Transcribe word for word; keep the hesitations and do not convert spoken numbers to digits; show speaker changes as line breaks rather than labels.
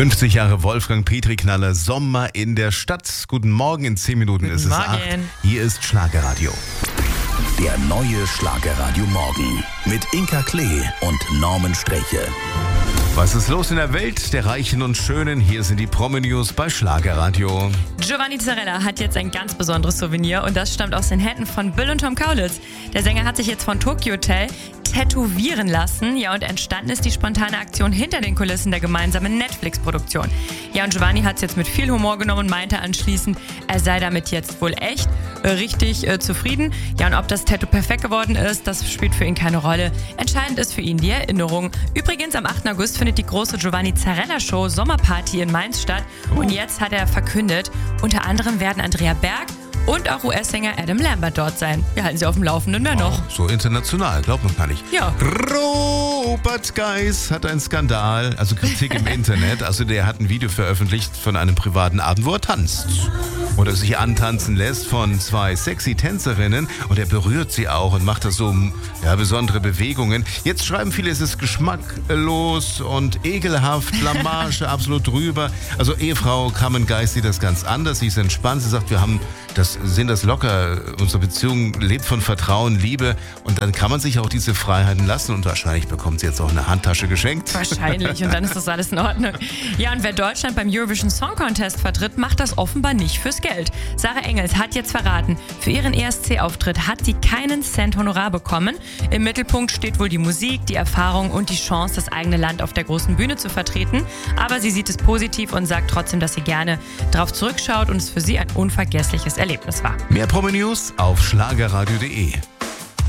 fünfzig Jahre Wolfgang Petri-Knaller, Sommer in der Stadt. Guten Morgen, in zehn Minuten
Guten
ist es
Morgen.
acht. Hier ist Schlagerradio.
Der neue Schlagerradio Morgen mit Inka Klee und Norman Sträche.
Was ist los in der Welt der Reichen und Schönen? Hier sind die Promi-News bei Schlagerradio.
Giovanni Zarella hat jetzt ein ganz besonderes Souvenir und das stammt aus den Händen von Bill und Tom Kaulitz. Der Sänger hat sich jetzt von Tokyo Hotel tätowieren lassen. Ja, und entstanden ist die spontane Aktion hinter den Kulissen der gemeinsamen Netflix-Produktion. Ja, und Giovanni hat es jetzt mit viel Humor genommen und meinte anschließend, er sei damit jetzt wohl echt äh, richtig äh, zufrieden. Ja, und ob das Tattoo perfekt geworden ist, das spielt für ihn keine Rolle. Entscheidend ist für ihn die Erinnerung. Übrigens, am achten August findet die große Giovanni Zarella Show Sommerparty in Mainz statt. Und jetzt hat er verkündet, unter anderem werden Andrea Berg und auch U S-Sänger Adam Lambert dort sein. Wir halten Sie auf dem Laufenden, wer noch?
So international, glaubt man gar nicht.
Ja.
Robert Geis hat einen Skandal, also Kritik im Internet. Also der hat ein Video veröffentlicht von einem privaten Abend, wo er tanzt. Oder sich antanzen lässt von zwei sexy Tänzerinnen. Und er berührt sie auch und macht da so ja, besondere Bewegungen. Jetzt schreiben viele, es ist geschmacklos und ekelhaft, Blamage, absolut drüber. Also Ehefrau Carmen Geis sieht das ganz anders. Sie ist entspannt. Sie sagt, wir haben das, sehen das locker. Unsere Beziehung lebt von Vertrauen, Liebe. Und dann kann man sich auch diese Freiheiten lassen. Und wahrscheinlich bekommt sie jetzt auch eine Handtasche geschenkt.
Wahrscheinlich. Und dann ist das alles in Ordnung. Ja, und wer Deutschland beim Eurovision Song Contest vertritt, macht das offenbar nicht fürs Geld. Sarah Engels hat jetzt verraten, für ihren E S C-Auftritt hat sie keinen Cent Honorar bekommen. Im Mittelpunkt steht wohl die Musik, die Erfahrung und die Chance, das eigene Land auf der großen Bühne zu vertreten. Aber sie sieht es positiv und sagt trotzdem, dass sie gerne darauf zurückschaut und es für sie ein unvergessliches Erlebnis war.
Mehr Promi-News auf schlagerradio punkt de.